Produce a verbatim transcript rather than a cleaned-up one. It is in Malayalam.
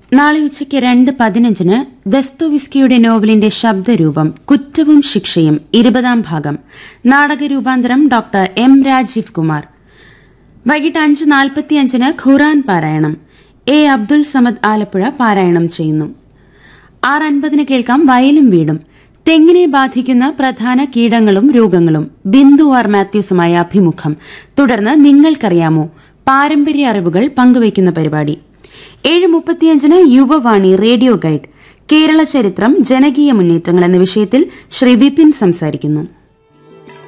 നാളെ ഉച്ചയ്ക്ക് രണ്ട് പതിനഞ്ചിന് ദസ്തോവിസ്കിയുടെ നോവലിന്റെ ശബ്ദരൂപം കുറ്റവും ശിക്ഷയും ഇരുപതാം ഭാഗം നാടകരൂപാന്തരം ഡോക്ടർ എം രാജീവ് കുമാർ. വൈകിട്ട് അഞ്ച് നാൽപ്പത്തിയഞ്ചിന് ഖുറാൻ പാരായണം എ അബ്ദുൽ സമദ് ആലപ്പുഴ പാരായണം ചെയ്യുന്നു. ആറ് അൻപതിന് കേൾക്കാം വയലും വീടും. തെങ്ങിനെ ബാധിക്കുന്ന പ്രധാന കീടങ്ങളും രോഗങ്ങളും ബിന്ദു ആർ മാത്യൂസുമായ അഭിമുഖം. തുടർന്ന് നിങ്ങൾക്കറിയാമോ പാരമ്പര്യ അറിവുകൾ പങ്കുവയ്ക്കുന്ന പരിപാടി. ഏഴ് മുപ്പത്തിയഞ്ചിന് യുവവാണി റേഡിയോ ഗൈഡ് കേരള ചരിത്രം ജനകീയ മുന്നേറ്റങ്ങൾ എന്ന വിഷയത്തിൽ ശ്രീ വിപിൻ സംസാരിക്കുന്നു.